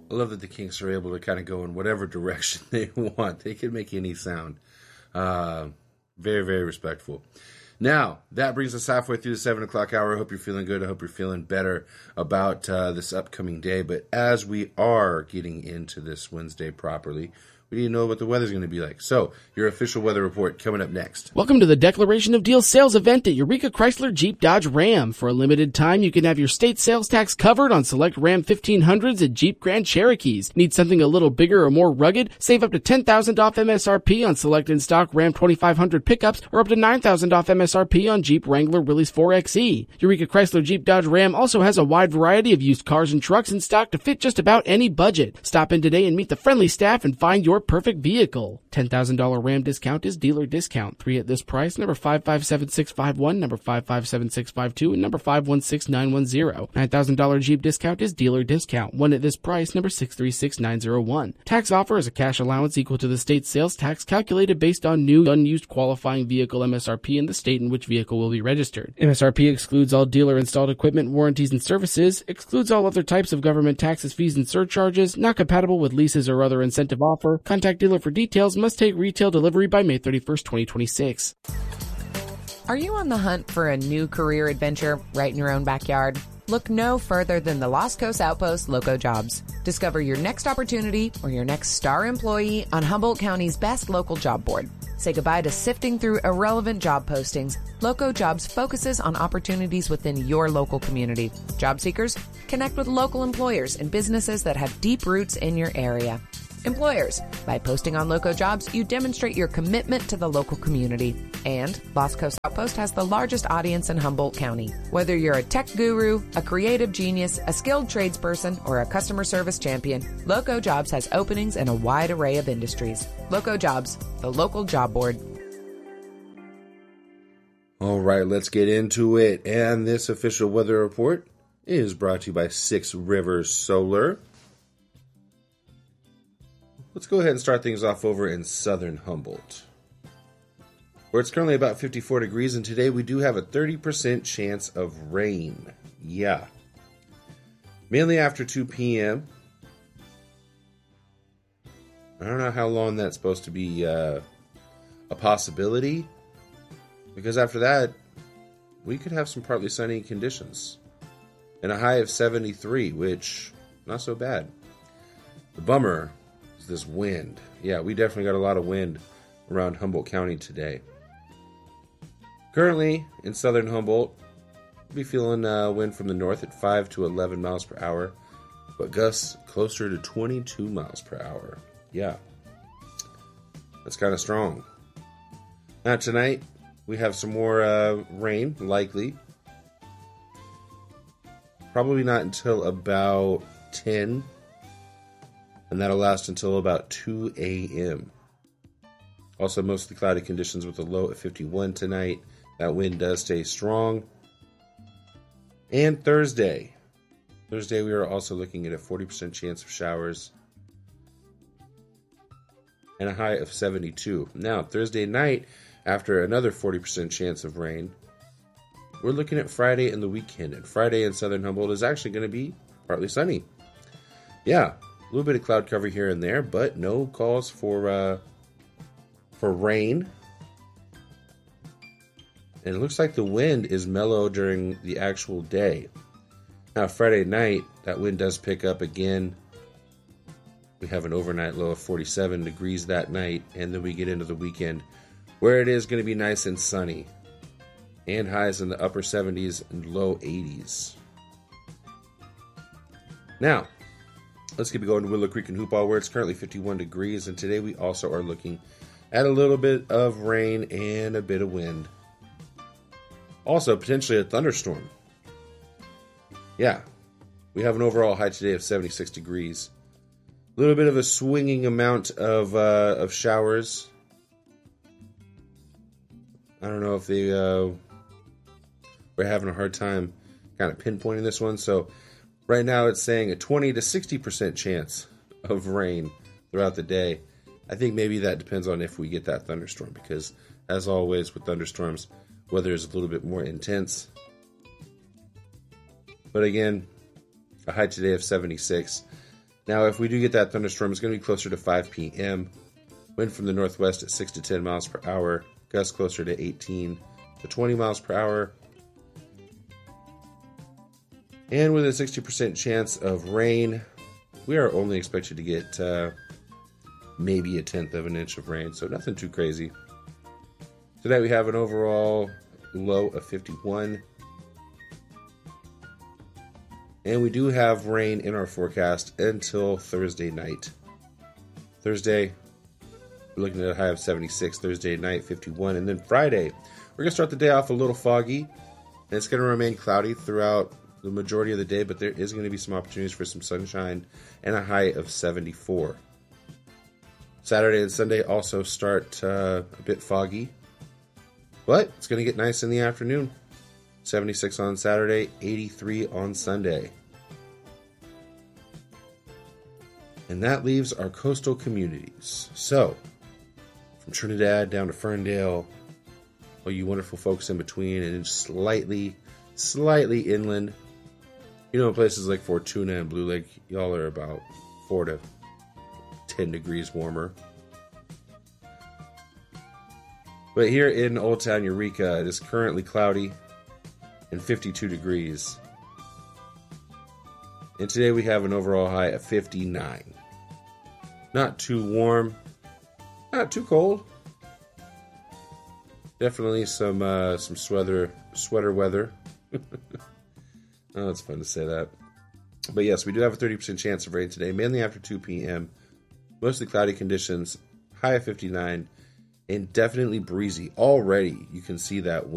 I love that the Kinks are able to kind of go in whatever direction they want. They can make any sound. Very, very respectful. Now, that brings us halfway through the 7 o'clock hour. I hope you're feeling good. I hope you're feeling better about this upcoming day. But as we are getting into this Wednesday properly, we need to know what the weather's going to be like. So, your official weather report coming up next. Welcome to the Declaration of Deals sales event at Eureka Chrysler Jeep Dodge Ram. For a limited time, you can have your state sales tax covered on select Ram 1500s and Jeep Grand Cherokees. Need something a little bigger or more rugged? Save up to $10,000 off MSRP on select in-stock Ram 2500 pickups or up to $9,000 off MSRP on Jeep Wrangler Willys 4xe. Eureka Chrysler Jeep Dodge Ram also has a wide variety of used cars and trucks in stock to fit just about any budget. Stop in today and meet the friendly staff and find your perfect vehicle. $10,000 Ram discount is dealer discount. 3 at this price, number 557651, number 557652, and number 516910. $9,000 Jeep discount is dealer discount. 1 at this price, number 636901. Tax offer is a cash allowance equal to the state sales tax calculated based on new unused qualifying vehicle MSRP in the state in which vehicle will be registered. MSRP excludes all dealer installed equipment, warranties, and services, excludes all other types of government taxes, fees, and surcharges, not compatible with leases or other incentive offer. Contact dealer for details. Must take retail delivery by May 31st, 2026. Are you on the hunt for a new career adventure right in your own backyard? Look no further than the Los Coast Outpost Loco Jobs. Discover your next opportunity or your next star employee on Humboldt County's best local job board. Say goodbye to sifting through irrelevant job postings. Loco Jobs focuses on opportunities within your local community. Job seekers, connect with local employers and businesses that have deep roots in your area. Employers, by posting on Loco Jobs, you demonstrate your commitment to the local community. And Los Coast Outpost has the largest audience in Humboldt County. Whether you're a tech guru, a creative genius, a skilled tradesperson, or a customer service champion, Loco Jobs has openings in a wide array of industries. Loco Jobs, the local job board. All right, let's get into it. And this official weather report is brought to you by 6 Rivers Solar. Let's go ahead and start things off over in southern Humboldt, where it's currently about 54 degrees, and today we do have a 30% chance of rain. Yeah. Mainly after 2 p.m. I don't know how long that's supposed to be a possibility, because after that, we could have some partly sunny conditions. And a high of 73, which, not so bad. The bummer is this wind. Yeah, we definitely got a lot of wind around Humboldt County today. Currently, in southern Humboldt, we'll be feeling wind from the north at 5 to 11 miles per hour, but gusts closer to 22 miles per hour. Yeah, that's kind of strong. Now tonight, we have some more rain, likely. Probably not until about 10, and that'll last until about 2 a.m. Also, mostly cloudy conditions with a low at 51 tonight. That wind does stay strong. And Thursday. Thursday, we are also looking at a 40% chance of showers and a high of 72. Now, Thursday night, after another 40% chance of rain, we're looking at Friday and the weekend. And Friday in southern Humboldt is actually going to be partly sunny. Yeah, a little bit of cloud cover here and there, but no calls for rain. And it looks like the wind is mellow during the actual day. Now, Friday night, that wind does pick up again. We have an overnight low of 47 degrees that night, and then we get into the weekend where it is going to be nice and sunny, and highs in the upper 70s and low 80s. Now, let's keep going to Willow Creek and Hoopah, where it's currently 51 degrees, and today we also are looking at a little bit of rain and a bit of wind. Also, potentially a thunderstorm. Yeah, we have an overall high today of 76 degrees. A little bit of a swinging amount of showers. I don't know if we're having a hard time kind of pinpointing this one. So right now it's saying a 20 to 60% chance of rain throughout the day. I think maybe that depends on if we get that thunderstorm, because as always with thunderstorms, weather is a little bit more intense. But again, a high today of 76. Now, if we do get that thunderstorm, it's going to be closer to 5 p.m. Wind from the northwest at 6 to 10 miles per hour. Gusts closer to 18 to 20 miles per hour. And with a 60% chance of rain, we are only expected to get maybe a tenth of an inch of rain, so nothing too crazy. Tonight we have an overall low of 51. And we do have rain in our forecast until Thursday night. Thursday, we're looking at a high of 76. Thursday night, 51. And then Friday, we're going to start the day off a little foggy. And it's going to remain cloudy throughout the majority of the day, but there is going to be some opportunities for some sunshine and a high of 74. Saturday and Sunday also start a bit foggy, but it's going to get nice in the afternoon. 76 on Saturday, 83 on Sunday. And that leaves our coastal communities. So, from Trinidad down to Ferndale, all you wonderful folks in between, and slightly inland. You know, places like Fortuna and Blue Lake, y'all are about 4 to 10 degrees warmer. But here in Old Town Eureka, it is currently cloudy and 52 degrees. And today we have an overall high of 59. Not too warm, not too cold. Definitely some sweater weather. Oh, it's fun to say that. But yes, we do have a 30% chance of rain today, mainly after 2 p.m. Mostly cloudy conditions, high of 59, and definitely breezy. Already, you can see that